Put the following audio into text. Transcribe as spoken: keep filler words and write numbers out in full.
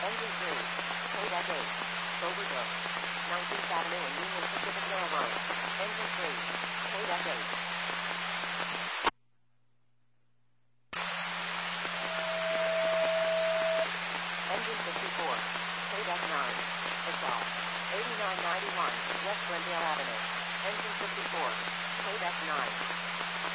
Engine three, K eight, overdose. nineteenth Avenue and Union Pacific Railroad. Engine three, K eight. Engine fifty-four, K nine, Assault. eighty-nine ninety-one, West Glendale Avenue. Engine fifty-four, K nine.